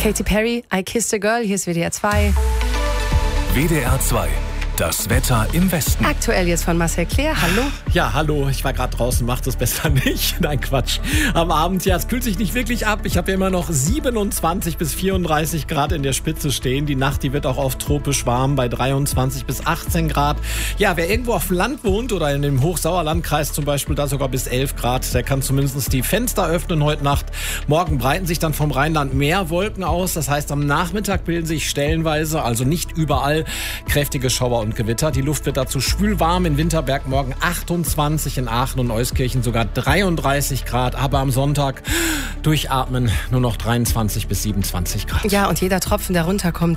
Katy Perry, I Kissed a Girl, hier ist WDR 2. WDR 2. Das Wetter im Westen. Aktuell jetzt von Marcel Claire. Hallo. Ja, hallo. Ich war gerade draußen, macht es besser nicht. Nein, Quatsch. Am Abend, ja, es kühlt sich nicht wirklich ab. Ich habe ja immer noch 27 bis 34 Grad in der Spitze stehen. Die Nacht, die wird auch oft tropisch warm bei 23 bis 18 Grad. Ja, wer irgendwo auf dem Land wohnt oder in dem Hochsauerlandkreis zum Beispiel, da sogar bis 11 Grad, der kann zumindest die Fenster öffnen heute Nacht. Morgen breiten sich dann vom Rheinland mehr Wolken aus. Das heißt, am Nachmittag bilden sich stellenweise, also nicht überall, kräftige Schauer und Gewitter. Die Luft wird dazu schwül warm. In Winterberg morgen 28, in Aachen und Euskirchen sogar 33 Grad. Aber am Sonntag durchatmen nur noch 23 bis 27 Grad. Ja, und jeder Tropfen, der runterkommt,